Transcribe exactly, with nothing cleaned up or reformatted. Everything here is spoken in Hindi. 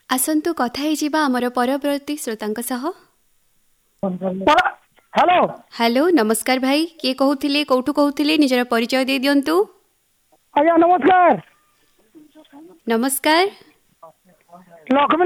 आसंतु कथा ही जीवा हमर परवर्ती श्रोतांक सह। हेलो हेलो नमस्कार भाई, किए कहूथिले कोठु कहूथिले निजर परिचय दे दियंतु। आज्ञा नमस्कार। नमस्कार। लक्ष्मी